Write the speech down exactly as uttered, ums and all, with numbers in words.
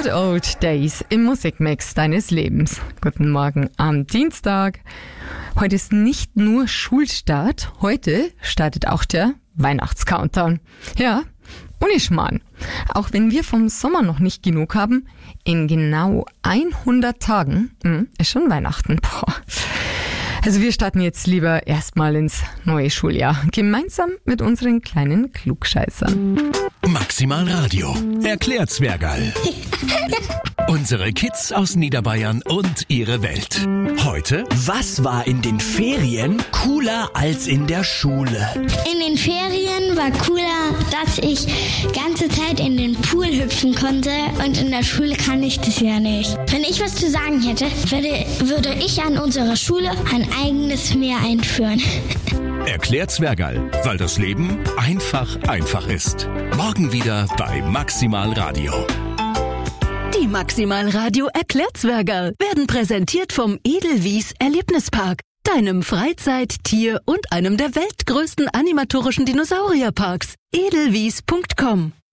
Good Old Days im Musikmix deines Lebens. Guten Morgen am Dienstag. Heute ist nicht nur Schulstart, heute startet auch der Weihnachtscountdown. Ja, und ich mein, auch wenn wir vom Sommer noch nicht genug haben, in genau hundert Tagen mh, ist schon Weihnachten. Boah. Also wir starten jetzt lieber erstmal ins neue Schuljahr, gemeinsam mit unseren kleinen Klugscheißern. Maximal Radio erklärt Zwergerl. Unsere Kids aus Niederbayern und ihre Welt. Heute: Was war in den Ferien cooler als in der Schule? In den Ferien war cooler, dass ich ganze Zeit in den Pool hüpfen konnte und in der Schule kann ich das ja nicht. Wenn ich was zu sagen hätte, würde, würde ich an unserer Schule ein eigenes Meer einführen. Erklärt Zwergerl, weil das Leben einfach einfach ist. Morgen wieder bei Maximal Radio. Die Maximal Radio Erklärzwergerl werden präsentiert vom Edelwies Erlebnispark, deinem Freizeit-, Tier- und einem der weltgrößten animatorischen Dinosaurierparks. edelwies punkt com